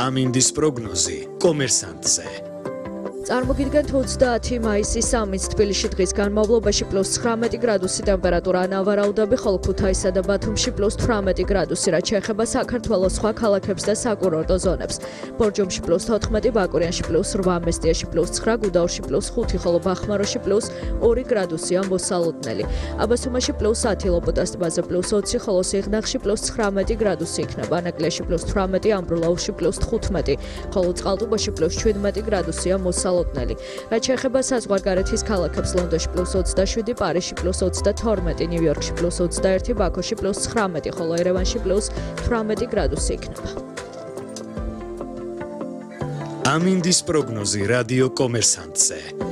ამინდის პროგნოზი კომერსანტზე. წარმოგიდგენთ 30 მაისის სამის თბილისში დღის განმავლობაში +19 გრადუსი ტემპერატურა ნავარაუდები, ხოლო ქუთაისსა და ბათუმში +18 გრადუსი, რაც შეეხება საქართველოს სხვა ქალაქებს და საკურორტო ზონებს. ბორჯომში +14, ბაკურიანში +8, მესტიაში +9, გუდაურში +5, ხოლო ბახმაროში +2 გრადუსია მოსალოდნელი. აბასუმაში +10, ლოპოტას ტბაზე +20, ხოლო სიღნაღში +19 გრადუსი იქნება. ანაკლიაში +18, ამბროლაურში +15, ხოლო წყალტუბოში +17 გრადუსია მოსალოდნელი. რაც შეეხება საზღვარგარეთის ქალაქებს, ლონდონში +27, პარიზში +22, ნიუ-იორკში +21, ბაქოში +19, ხოლო ერევანში +18 გრადუსი იქნება. ამინდის პროგნოზი რადიო კომერსანტზე.